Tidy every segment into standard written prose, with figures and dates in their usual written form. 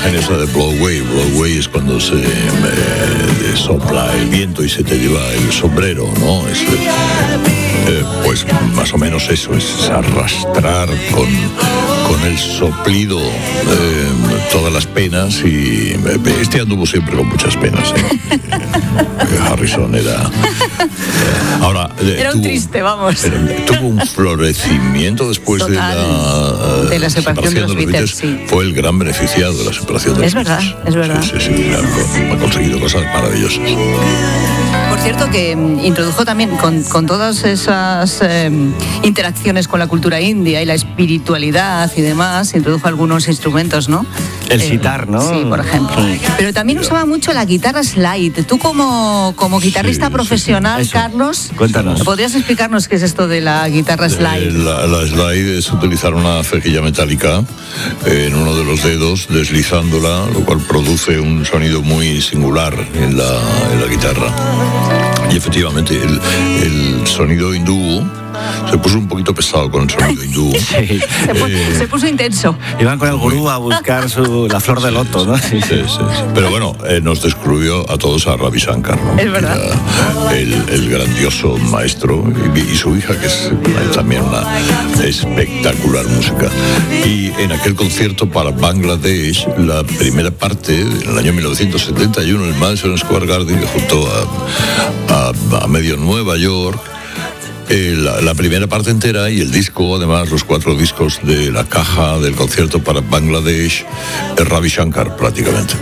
imagen esa de blow away. Blow away es cuando se sopla el viento y se te lleva el sombrero, ¿no? Pues más o menos eso, es arrastrar con el soplido todas las penas, y este anduvo siempre con muchas penas. Harrison era... Ahora, era un triste, vamos. Tuvo un florecimiento después de la separación de los Beatles. Sí. Fue el gran beneficiado de la separación de los Beatles. Es verdad. Sí, claro, ha conseguido cosas maravillosas. Por cierto, que introdujo también con todas esas interacciones con la cultura india y la espiritualidad y demás, introdujo algunos instrumentos, ¿no? El sitar, ¿no? Sí, por ejemplo. Pero también usaba mucho la guitarra slide. Tú como guitarrista profesional, Carlos, cuéntanos. ¿Podrías explicarnos qué es esto de la guitarra slide? La slide es utilizar una cejilla metálica en uno de los dedos, deslizándola, lo cual produce un sonido muy singular en la guitarra. Y efectivamente, el sonido hindú se puso un poquito pesado con el sonido hindú. Sí. Se puso intenso. Iban con el gurú a buscar la flor de loto, ¿no? Sí. Pero bueno, nos descubrió a todos a Ravi Shankar, ¿no? Es verdad. El grandioso maestro, y su hija, que es también una espectacular música. Y en aquel concierto para Bangladesh, la primera parte, en el año 1971, en el Madison Square Garden, junto a medio Nueva York, la primera parte entera y el disco, además los 4 discos de la caja del concierto para Bangladesh, es Ravi Shankar prácticamente.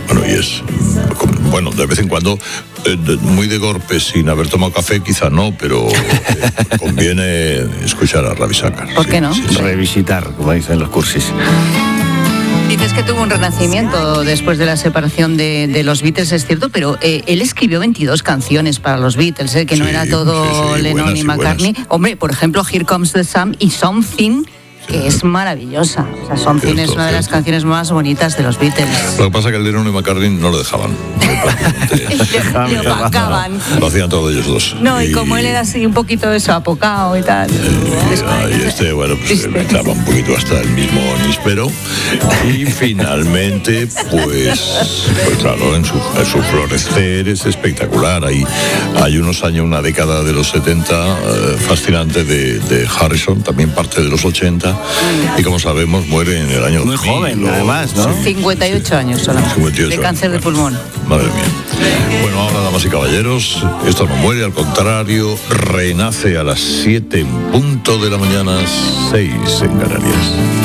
Bueno, de vez en cuando, muy de golpe, sin haber tomado café, quizá no, pero conviene escuchar a Ravi Shankar. ¿Por qué no? Sí. Revisitar, como dicen los cursis. Dices que tuvo un renacimiento después de la separación de los Beatles, es cierto, pero él escribió 22 canciones para los Beatles, que no era todo Lennon y McCartney. Hombre, por ejemplo, Here Comes the Sun y Something, que es maravillosa. O sea, Something es una de las canciones más bonitas de los Beatles. Lo que pasa es que el Lennon y McCartney no lo dejaban. Le opacaban. Lo hacían todos ellos dos. No, y como él era así un poquito apocado y tal. Pues mezclaba un poquito hasta el mismo níspero. Y finalmente, pues claro, en su florecer es espectacular. Hay unos años, una década de los 70 fascinante de Harrison, también parte de los 80. Y como sabemos, muere en el año 2000. Muy joven, además, ¿no? 58 años solamente. 58 de cáncer de pulmón. Madre mía. Bueno, ahora, damas y caballeros, esto no muere, al contrario, renace a las 7 en punto de la mañana, 6 en Canarias.